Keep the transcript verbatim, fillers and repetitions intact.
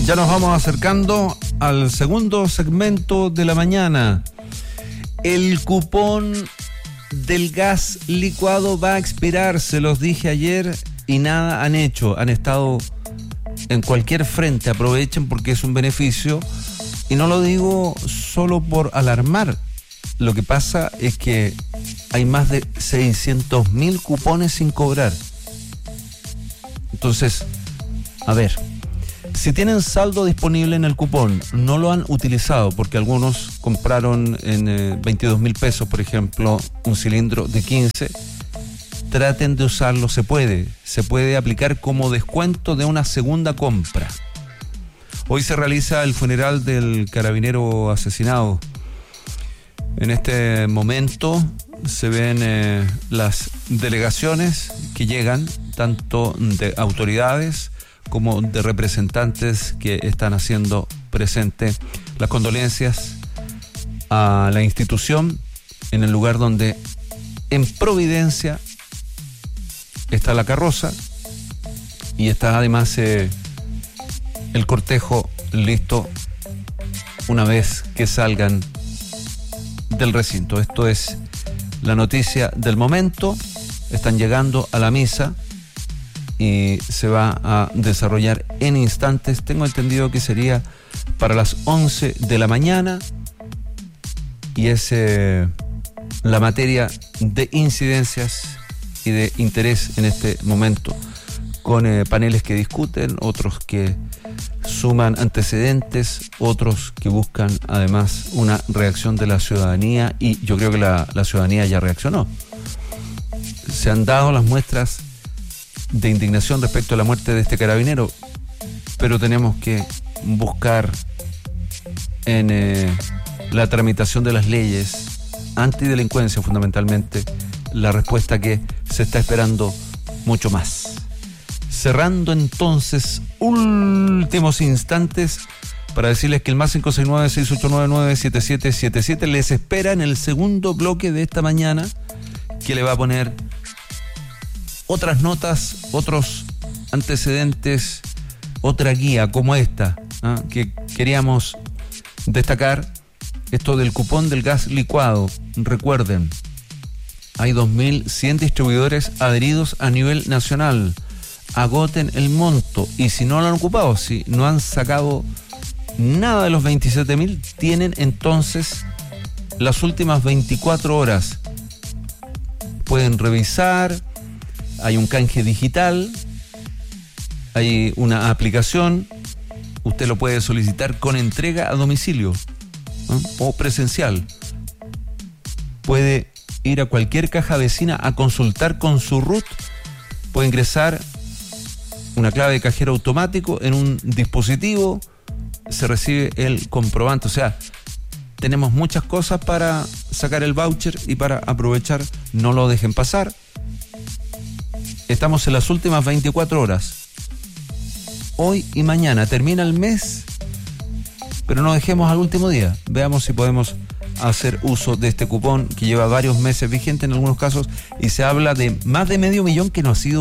Ya nos vamos acercando al segundo segmento de la mañana. El cupón del gas licuado va a expirar, se los dije ayer y nada han hecho. Han estado en cualquier frente, aprovechen porque es un beneficio. Y no lo digo solo por alarmar. Lo que pasa es que hay más de seiscientos mil cupones sin cobrar. Entonces, a ver, si tienen saldo disponible en el cupón, no lo han utilizado porque algunos compraron en eh, veintidós mil pesos, por ejemplo, un cilindro de quince, traten de usarlo, se puede, se puede aplicar como descuento de una segunda compra. Hoy se realiza el funeral del carabinero asesinado. En este momento se ven eh, las delegaciones que llegan, tanto de autoridades como de representantes que están haciendo presente las condolencias a la institución en el lugar donde en Providencia está la carroza y está además eh, el cortejo listo una vez que salgan del recinto. Esto es la noticia del momento. Están llegando a la misa y se va a desarrollar en instantes. Tengo entendido que sería para las once de la mañana y es eh, la materia de incidencias y de interés en este momento, con eh, paneles que discuten, otros que suman antecedentes, otros que buscan además una reacción de la ciudadanía, y yo creo que la, la ciudadanía ya reaccionó. Se han dado las muestras de indignación respecto a la muerte de este carabinero, pero tenemos que buscar en eh, la tramitación de las leyes antidelincuencia fundamentalmente la respuesta que se está esperando mucho más. Cerrando entonces últimos instantes para decirles que el más cinco seis nueve, seis ocho nueve, nueve siete siete siete siete les espera en el segundo bloque de esta mañana, que le va a poner otras notas, otros antecedentes, otra guía como esta, ¿eh? que queríamos destacar, esto del cupón del gas licuado. Recuerden, hay dos mil cien distribuidores adheridos a nivel nacional. Agoten el monto y si no lo han ocupado, si no han sacado nada de los veintisiete mil, tienen entonces las últimas veinticuatro horas. Pueden revisar. Hay un canje digital, hay una aplicación, usted lo puede solicitar con entrega a domicilio, ¿eh? o presencial. Puede ir a cualquier caja vecina a consultar con su R U T, puede ingresar una clave de cajero automático en un dispositivo, se recibe el comprobante. O sea, tenemos muchas cosas para sacar el voucher y para aprovechar, no lo dejen pasar. Estamos en las últimas veinticuatro horas. Hoy y mañana termina el mes, pero no dejemos al último día. Veamos si podemos hacer uso de este cupón que lleva varios meses vigente en algunos casos y se habla de más de medio millón que no ha sido